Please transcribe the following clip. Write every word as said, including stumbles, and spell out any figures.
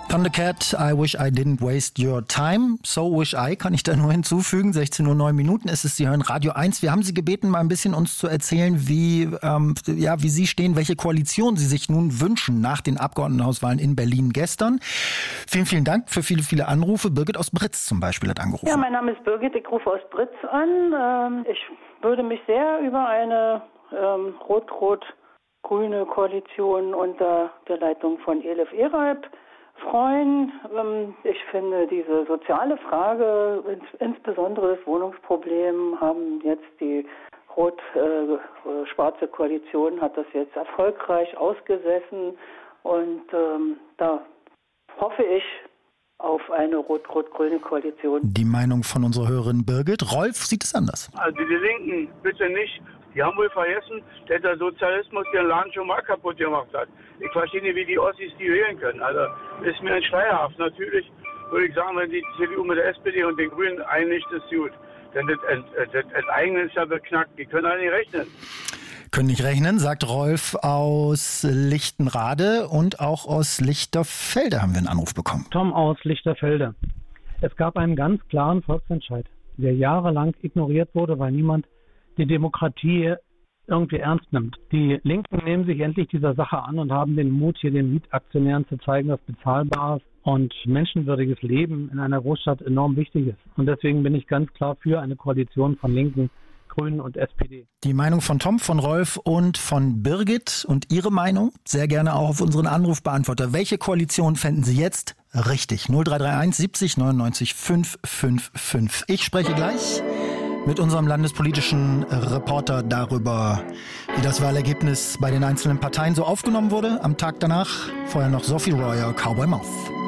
Thundercat, I wish I didn't waste your time. So wish I, kann ich da nur hinzufügen. sechzehn Uhr neun Minuten ist es. Sie hören Radio eins. Wir haben Sie gebeten, mal ein bisschen uns zu erzählen, wie, ähm, ja, wie Sie stehen, welche Koalition Sie sich nun wünschen nach den Abgeordnetenhauswahlen in Berlin gestern. Vielen, vielen Dank für viele, viele Anrufe. Birgit aus Britz zum Beispiel hat angerufen. Ja, mein Name ist Birgit, ich rufe aus Britz an. Ich würde mich sehr über eine ähm, rot-rot-grüne Koalition unter der Leitung von Elif Eralp freuen. Ich finde diese soziale Frage, insbesondere das Wohnungsproblem, haben jetzt die rot-schwarze Koalition hat das jetzt erfolgreich ausgesessen und ähm, da hoffe ich auf eine rot-rot-grüne Koalition. Die Meinung von unserer Hörerin Birgit. Rolf sieht es anders. Also die Linken, bitte nicht. Die haben wohl vergessen, dass der Sozialismus den Land schon mal kaputt gemacht hat. Ich verstehe nicht, wie die Ossis die wählen können. Also ist mir ein schleierhaft. Natürlich würde ich sagen, wenn die C D U mit der S P D und den Grünen einigt, ist gut. Denn das, das, das Eigene ist ja beknackt. Die können alle nicht rechnen. Können nicht rechnen, sagt Rolf aus Lichtenrade, und auch aus Lichterfelde haben wir einen Anruf bekommen. Tom aus Lichterfelde. Es gab einen ganz klaren Volksentscheid, der jahrelang ignoriert wurde, weil niemand die Demokratie irgendwie ernst nimmt. Die Linken nehmen sich endlich dieser Sache an und haben den Mut, hier den Mietaktionären zu zeigen, dass bezahlbares und menschenwürdiges Leben in einer Großstadt enorm wichtig ist. Und deswegen bin ich ganz klar für eine Koalition von Linken, Grünen und S P D. Die Meinung von Tom, von Rolf und von Birgit und Ihre Meinung sehr gerne auch auf unseren Anrufbeantworter. Welche Koalition fänden Sie jetzt richtig? null drei drei eins siebzig neunundneunzig fünf fünf fünf. Ich spreche gleich mit unserem landespolitischen Reporter darüber, wie das Wahlergebnis bei den einzelnen Parteien so aufgenommen wurde am Tag danach. Vorher noch Sophie Royer, Cowboy Mouth.